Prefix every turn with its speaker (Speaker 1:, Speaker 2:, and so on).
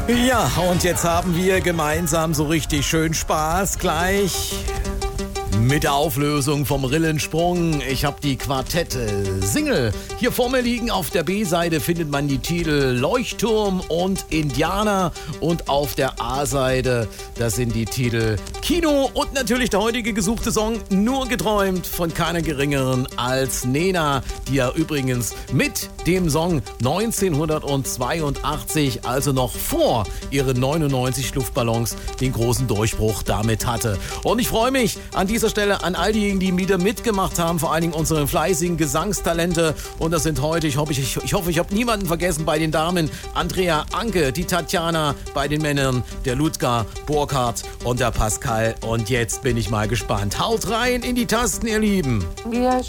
Speaker 1: Ja, und jetzt haben wir gemeinsam so richtig schön Spaß gleich mit der Auflösung vom Rillensprung. Ich habe die Quartette-Single hier vor mir liegen. Auf der B-Seite findet man die Titel Leuchtturm und Indianer. Und auf der A-Seite, das sind die Titel Kino und natürlich der heutige gesuchte Song Nur geträumt von keiner geringeren als Nena, die ja übrigens mit dem Song 1982, also noch vor ihren 99 Luftballons, den großen Durchbruch damit hatte. Und ich freue mich an dieser Stelle an all diejenigen, die wieder mitgemacht haben, vor allen Dingen unsere fleißigen Gesangstalente. Und das sind heute, ich hoffe, ich habe niemanden vergessen bei den Damen, Andrea Anke, die Tatjana, bei den Männern, der Ludger, Burkhard und der Pascal. Und jetzt bin ich mal gespannt. Haut rein in die Tasten, ihr Lieben.
Speaker 2: Ja,